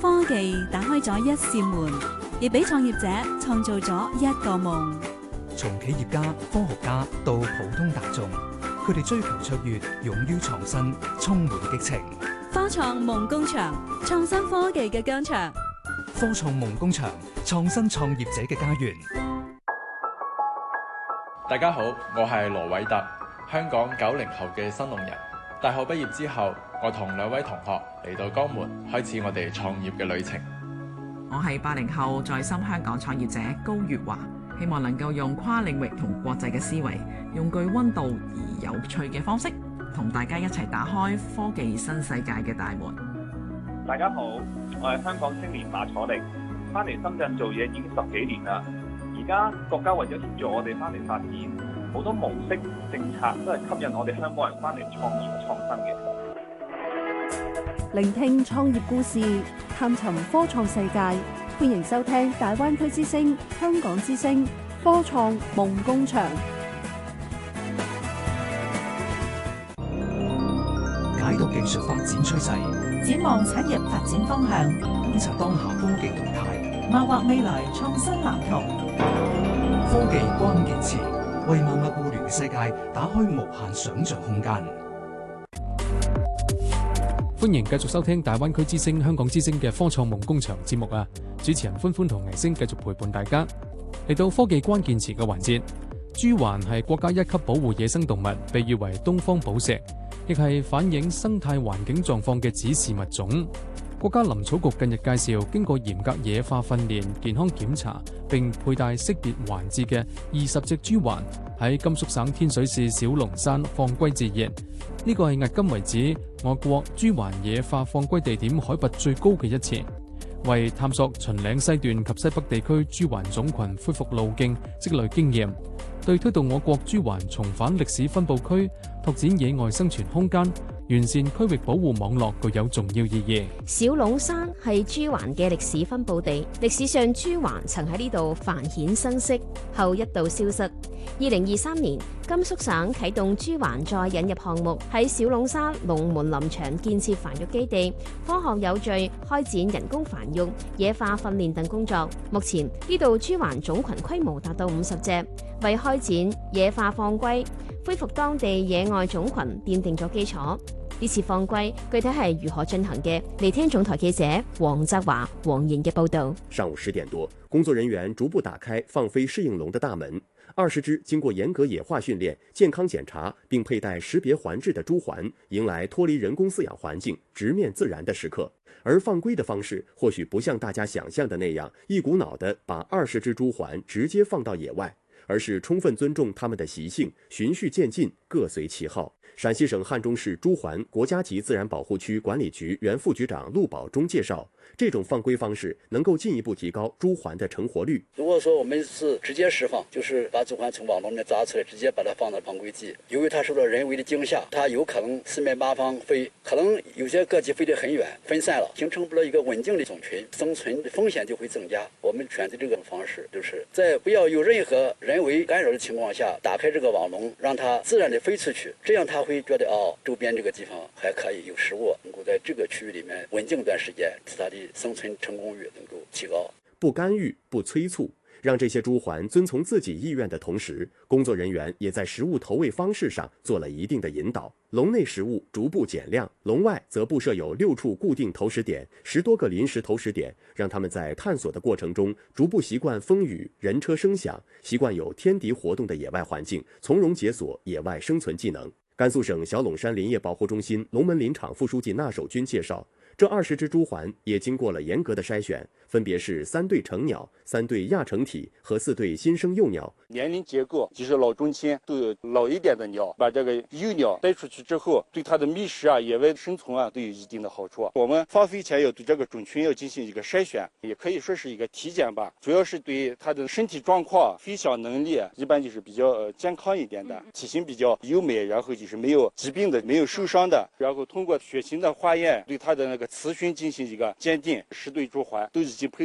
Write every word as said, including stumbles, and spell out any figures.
科技打開咗一扇門，亦俾創業者創造咗一個夢。 從企業家、科學家到普通大眾，佢哋追求卓越，勇於創新，充滿激情。 科創夢工場，創新科技嘅疆場。 科創夢工場，創新創業者嘅家園。 大家好，我係羅偉特，香港九零後嘅新農人。大學畢業之後，我同兩位同學嚟到江門，開始我哋創業嘅旅程。 我係八零後在深香港創業者高月華，希望能夠用跨領域同國際嘅思維，用具溫度而有趣嘅方式，同大家一齊打開科技新世界嘅大門。 大家好，我係香港青年馬楚力，翻嚟深圳做嘢已經十幾年啦。而家國家為咗協助我哋翻嚟發展，好多模式政策都係吸引我哋香港人翻嚟創業創新嘅。 聆聽創業故事，探尋科創世界，歡迎收聽大灣區之聲、香港之聲科創夢工場。 解讀技術發展趨勢， 展望產業發展方向， 觀察當下科技動態， 謀劃未來創新藍圖。 科技關鍵詞，為萬物互聯嘅世界打開無限想像空間。 歡迎繼續收聽大灣區之聲、香港之聲嘅科創夢工場節目啊！主持人歡歡同倪星繼續陪伴大家嚟到科技關鍵詞嘅環節。朱鹮係國家一級保護野生動物，被譽為東方寶石，亦係反映生態環境狀況嘅指示物種。國家林草局近日介紹，經過嚴格野化訓練、健康檢查並佩戴識別環節嘅二十隻朱鹮喺甘肅省天水市小龍山放歸自然。呢個係迄今為止我國朱鹮野化放歸地點海拔最高嘅一次，為探索秦嶺西段及西北地區朱鹮種群恢復路徑積累經驗，對推動我國朱鹮重返歷史分佈區、拓展野外生存空間、完善區域保護網絡具有重要意義。 小龍山係朱鹮嘅歷史分佈地，歷史上朱鹮曾喺呢度繁衍生息，後一度消失。二零二三年，甘肅省啟動朱鹮再引入項目，喺小龍山龍門林場建設繁育基地，科學有序開展人工繁育、野化訓練等工作。目前呢度朱鹮種群規模達到五十隻，為開展野化放歸、恢復當地野外種群奠定咗基礎。呢次放歸具體係如何進行嘅？嚟聽總台記者黃澤華、黃瑩嘅報道。 上午十點多，工作人員逐步打開放飛適應籠的大門。二十隻經過嚴格野化訓練、健康檢查並佩戴識別環質的朱鹮，迎來脫離人工飼養環境、直面自然的時刻。而放歸的方式或許不像大家想象的那樣，一股腦地把二十隻朱鹮直接放到野外，而是充分尊重它們的習性，循序漸進，各隨其好。陕西省漢中市朱鹮國家級自然保護區管理局原副局長陸寶忠介紹，這種放歸方式能夠進一步提高朱鹮的成活率。 如果說我們是直接釋放，就是把朱鹮從網籠裡面抓出來，直接把它放到放歸地。由於它受到人為的驚嚇，它有可能四面八方飛，可能有些個體飛得很遠，分散了，形成不了一個穩定的種群，生存風險就會增加。我們選擇這個方式，就是在不要有任何人為干擾的情況下，打開這個網籠，讓它自然地飛出去，這樣它會覺得哦，周邊這個地方還可以有食物，能夠在這個區域裡面穩定一段時間，使它的生存成功率能夠提高。 不干預、不催促，讓這些朱鹮遵從自己意願的同時，工作人員也在食物投餵方式上做了一定的引導。籠內食物逐步減量，籠外則布設有六處固定投食點、十多個臨時投食點，讓他們在探索的過程中逐步習慣風雨、人車聲響，習慣有天敵活動的野外環境，從容解鎖野外生存技能。甘肅省小龍山林業保護中心龍門林場副書記納守軍介紹，這二十隻朱鹮也經過了嚴格的篩選，分別是三對成鳥、三對亞成體和四對新生幼鳥。 年齡結構就是老中青，都有老一點的鳥，把這個幼鳥帶出去之後，對它的覓食啊、野外生存啊都有一定的好處。我們放飛前要對這個種群要進行一個篩選，也可以說是一個體檢吧，主要是對它的身體狀況、飛翔能力，一般就是比較健康一點的，體型比較優美，然後就是沒有疾病的、沒有受傷的，然後通過血型的化驗，對它的那個雌雄進行一個鑑定。十對朱鹮都已經配